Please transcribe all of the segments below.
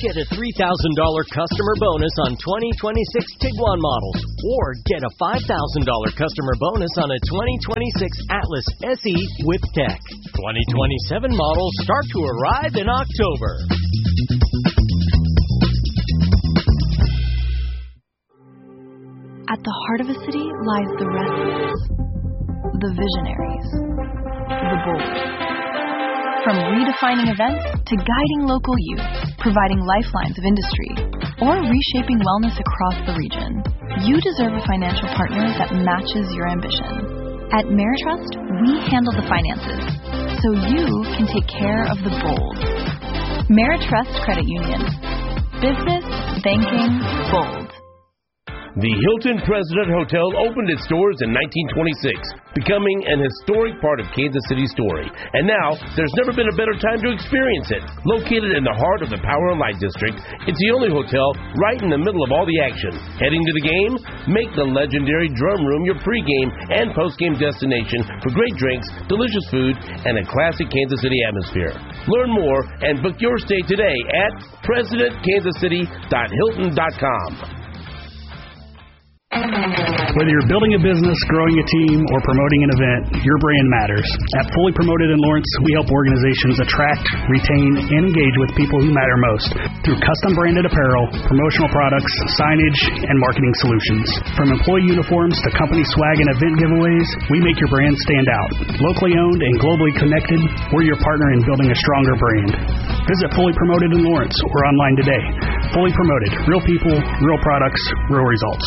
Get a $3,000 customer bonus on 2026 Tiguan models, or get a $5,000 customer bonus on a 2026 Atlas SE with tech. 2027 models start to arrive in October. At the heart of a city lies the restless, the visionaries, the bold. From redefining events to guiding local youth, providing lifelines of industry, or reshaping wellness across the region, you deserve a financial partner that matches your ambition. At Meritrust, we handle the finances, so you can take care of the bold. Meritrust Credit Union. Business, banking, bold. The Hilton President Hotel opened its doors in 1926, becoming an historic part of Kansas City's story. And now, there's never been a better time to experience it. Located in the heart of the Power and Light District, it's the only hotel right in the middle of all the action. Heading to the game? Make the legendary Drum Room your pregame and postgame destination for great drinks, delicious food, and a classic Kansas City atmosphere. Learn more and book your stay today at PresidentKansasCity.Hilton.com. Whether you're building a business, growing a team, or promoting an event, your brand matters. At Fully Promoted in Lawrence, we help organizations attract, retain, and engage with people who matter most through custom branded apparel, promotional products, signage, and marketing solutions. From employee uniforms to company swag and event giveaways, we make your brand stand out. Locally owned and globally connected, we're your partner in building a stronger brand. Visit Fully Promoted in Lawrence or online today. Fully Promoted. Real people, real products, real results.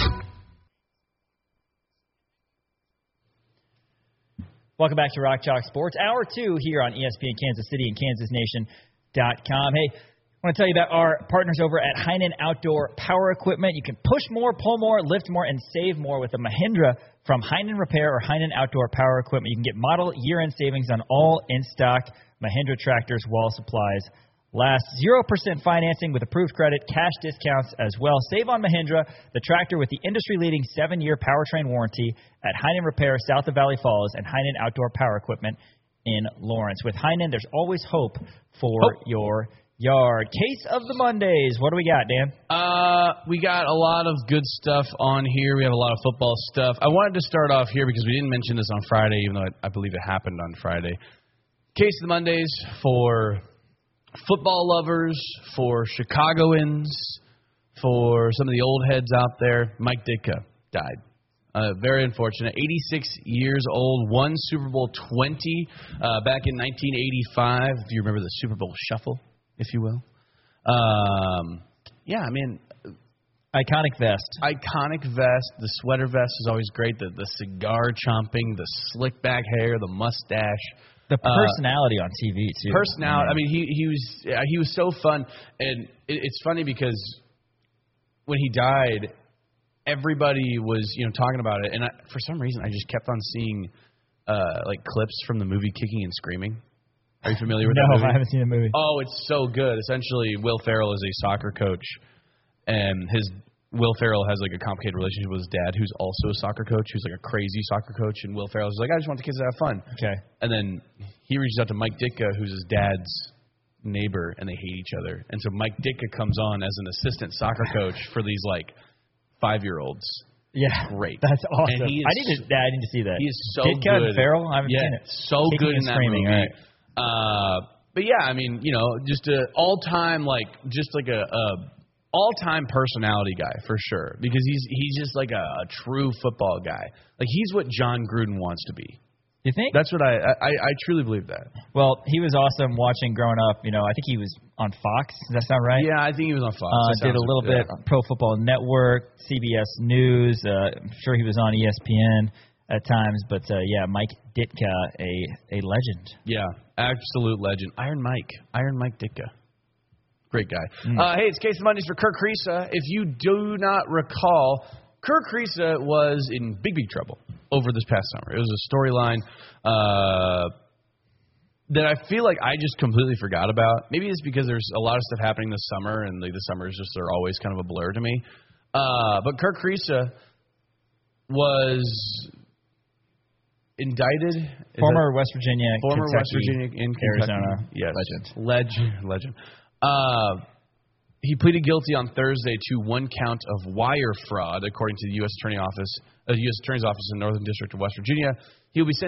Welcome back to Rock Chalk Sports, Hour 2 here on ESPN Kansas City and KansasNation.com. Hey, I want to tell you about our partners over at Heinen Outdoor Power Equipment. You can push more, pull more, lift more, and save more with a Mahindra from Heinen Repair or Heinen Outdoor Power Equipment. You can get model year-end savings on all in-stock Mahindra tractors while supplies last. 0% financing with approved credit, cash discounts as well. Save on Mahindra, the tractor with the industry-leading 7-year powertrain warranty at Heinen Repair, south of Valley Falls, and Heinen Outdoor Power Equipment in Lawrence. With Heinen, there's always hope for your yard. Case of the Mondays. What do we got, Dan? We got a lot of good stuff on here. We have a lot of football stuff. I wanted to start off here because we didn't mention this on Friday, even though I believe it happened on Friday. Case of the Mondays for football lovers, for Chicagoans, for some of the old heads out there. Mike Ditka died. Very unfortunate. 86 years old, won Super Bowl 20 back in 1985. Do you remember the Super Bowl shuffle, if you will? Yeah, I mean, iconic vest. Iconic vest. The sweater vest is always great. The cigar chomping, the slick back hair, the mustache. The personality on TV too. Personality. I mean, he was so fun, and it's funny because when he died, everybody was talking about it, and for some reason I just kept on seeing like clips from the movie Kicking and Screaming. Are you familiar with that movie? No, I haven't seen the movie. Oh, it's so good. Essentially, Will Ferrell is a soccer coach, and Will Ferrell has like a complicated relationship with his dad, who's also a soccer coach, who's like a crazy soccer coach, and Will Ferrell's like, I just want the kids to have fun. Okay. And then he reaches out to Mike Ditka, who's his dad's neighbor, and they hate each other. And so Mike Ditka comes on as an assistant soccer coach for these like 5-year-olds. Yeah, great. That's awesome. And I need to see that. He is so Ditka good. And Ferrell, I haven't seen it. So Kicking good in that Screaming, movie. Right. But yeah, I mean, just a all-time all-time personality guy for sure, because he's just like a true football guy. Like he's what John Gruden wants to be. You think? That's what I truly believe that. Well, he was awesome watching growing up. I think he was on Fox. Does that sound right? Yeah, I think he was on Fox. Did a little bit on Pro Football Network, CBS News. I'm sure he was on ESPN at times. But, Mike Ditka, a legend. Yeah, absolute legend. Iron Mike Ditka. Great guy. Hey, it's Case of Mondays for Kirk Kriisa. If you do not recall, Kirk Kriisa was in big trouble over this past summer. It was a storyline that I feel like I just completely forgot about. Maybe it's because there's a lot of stuff happening this summer, and the summers just are always kind of a blur to me. But Kirk Kriisa was indicted. Former West Virginia, Kentucky, Arizona. Yes. Legend. Legend. He pleaded guilty on Thursday to one count of wire fraud, according to the U.S. Attorney's Office in Northern District of West Virginia. He will be